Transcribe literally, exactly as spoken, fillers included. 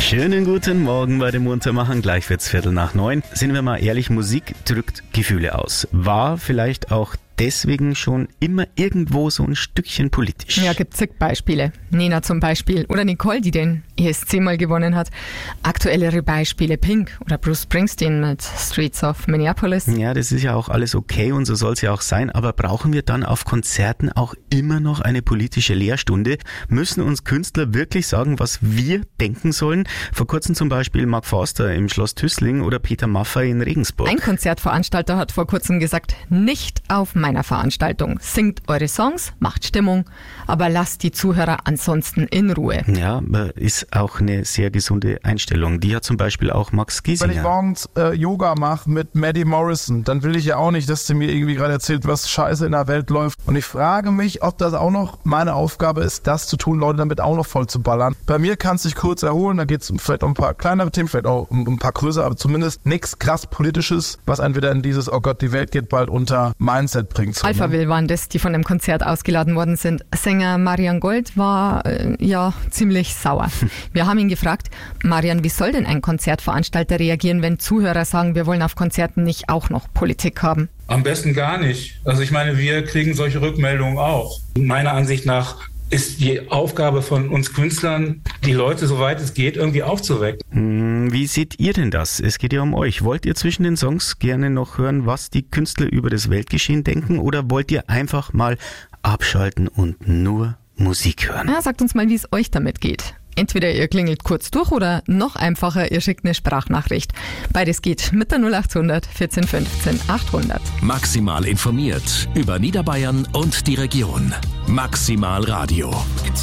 Schönen guten Morgen bei dem Muntermachen. Gleich wird's Viertel nach neun. Sind wir mal ehrlich, Musik drückt Gefühle aus. War vielleicht auch deswegen schon immer irgendwo so ein Stückchen politisch. Ja, gibt zig Beispiele. Nena zum Beispiel oder Nicole, die den E S C mal gewonnen hat. Aktuellere Beispiele Pink oder Bruce Springsteen mit Streets of Minneapolis. Ja, das ist ja auch alles okay und so soll es ja auch sein, aber brauchen wir dann auf Konzerten auch immer noch eine politische Lehrstunde? Müssen uns Künstler wirklich sagen, was wir denken sollen? Vor kurzem zum Beispiel Mark Forster im Schloss Tüßling oder Peter Maffay in Regensburg. Ein Konzertveranstalter hat vor kurzem gesagt, nicht auf meiner Veranstaltung. Singt eure Songs, macht Stimmung, aber lasst die Zuhörer ansonsten in Ruhe. Ja, ist auch eine sehr gesunde Einstellung. Die hat zum Beispiel auch Max Giesinger. Wenn ich morgens äh, Yoga mache mit Maddie Morrison, dann will ich ja auch nicht, dass sie mir irgendwie gerade erzählt, was scheiße in der Welt läuft. Und ich frage mich, ob das auch noch meine Aufgabe ist, das zu tun, Leute damit auch noch voll zu ballern. Bei mir kannst du dich kurz erholen, da geht es vielleicht um ein paar kleinere Themen, vielleicht auch um ein paar größere, aber zumindest nichts krass Politisches, was entweder in dieses, oh Gott, die Welt geht bald unter Mindset bringt. So, Alphaville waren das, die von dem Konzert ausgeladen worden sind. Sänger Marian Gold war äh, ja ziemlich sauer. Wir haben ihn gefragt, Marian, wie soll denn ein Konzertveranstalter reagieren, wenn Zuhörer sagen, wir wollen auf Konzerten nicht auch noch Politik haben? Am besten gar nicht. Also ich meine, wir kriegen solche Rückmeldungen auch. Meiner Ansicht nach ist die Aufgabe von uns Künstlern, die Leute, soweit es geht, irgendwie aufzuwecken. Wie seht ihr denn das? Es geht ja um euch. Wollt ihr zwischen den Songs gerne noch hören, was die Künstler über das Weltgeschehen denken, oder wollt ihr einfach mal abschalten und nur Musik hören? Ja, sagt uns mal, wie es euch damit geht. Entweder ihr klingelt kurz durch oder noch einfacher, ihr schickt eine Sprachnachricht. Beides geht mit der null acht hundert vierzehn fünfzehn achthundert. Maximal informiert über Niederbayern und die Region. Maximal Radio.